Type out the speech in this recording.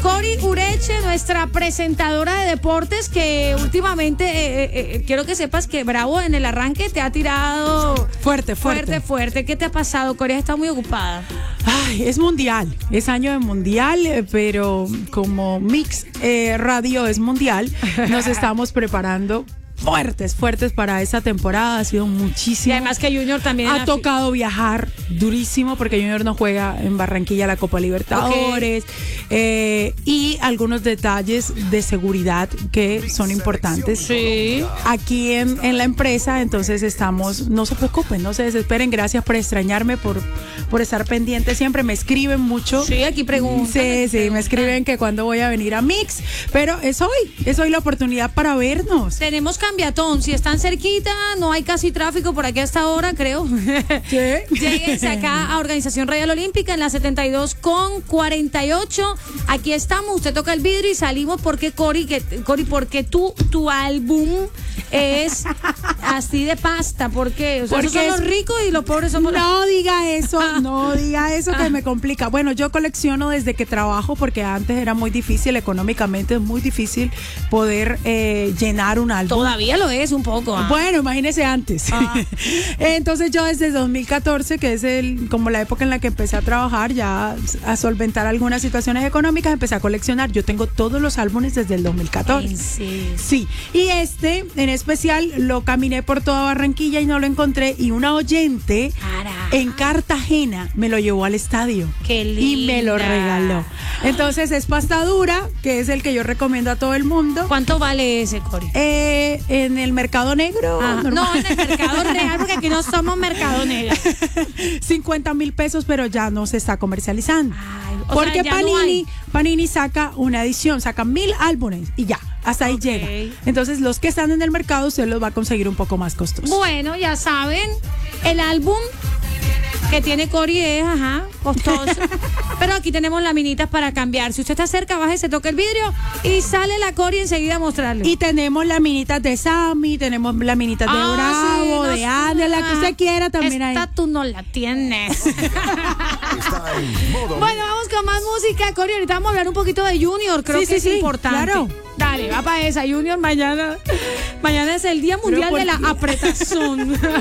Cori Ureche, nuestra presentadora de deportes, que últimamente quiero que sepas que Bravo en el arranque te ha tirado fuerte. ¿Qué te ha pasado, Cori? Está muy ocupada. Ay, es mundial, es año de mundial, pero como Mix Radio es mundial, nos estamos preparando fuertes para esta temporada. Ha sido muchísimo. Y además que Junior también ha tocado viajar durísimo porque Junior no juega en Barranquilla la Copa Libertadores. Y algunos detalles de seguridad que son importantes. Sí. Aquí en la empresa, entonces estamos, no se preocupen, no se desesperen. Gracias por extrañarme, por estar pendiente. Siempre me escriben mucho. Sí, aquí preguntan. Sí, me escriben que cuando voy a venir a Mix, pero es hoy la oportunidad para vernos. Tenemos cambiatón, si están cerquita, no hay casi tráfico por aquí hasta ahora, creo. ¿Qué? Lléguense acá a Organización Radial Olímpica en la 72 con 48. Aquí estamos, usted toca el vidrio y salimos porque Cori, porque tu álbum es así de pasta, porque esos son los ricos y los pobres somos No diga eso que me complica. Bueno, yo colecciono desde que trabajo porque antes era muy difícil, económicamente es muy difícil poder llenar un álbum. Todavía lo es un poco. Bueno, imagínese antes. Entonces yo desde 2014, que es como la época en la que empecé a trabajar, ya a solventar algunas situaciones económicas, empecé a coleccionar. Yo tengo todos los álbumes desde el 2014. Sí. Y en especial lo caminé por toda Barranquilla y no lo encontré, y una oyente en Cartagena me lo llevó al estadio. Qué linda. Y me lo regaló. Entonces es pasta dura, que es el que yo recomiendo a todo el mundo. ¿Cuánto vale ese, Cori? En el mercado negro. No, en el mercado real, porque aquí no somos mercado negro. 50,000 pesos, pero ya no se está comercializando. Porque Panini saca una edición, saca 1,000 álbumes y ya, hasta ahí llega. Entonces los que están en el mercado usted los va a conseguir un poco más costosos. Bueno, ya saben, el álbum que tiene Cori es, costoso. Pero aquí tenemos laminitas para cambiar. Si usted está cerca, bájese, toca el vidrio y sale la Cori enseguida a mostrarle. Y tenemos laminitas de Sammy, tenemos laminitas de Bravo, de Ande, la que usted quiera también hay. Esta tú no la tienes. Bueno, vamos con más música, Cori. Ahorita vamos a hablar un poquito de Junior. Creo que es importante. Claro. Dale, va para esa, Junior. Mañana es el Día Mundial de la Apretazón.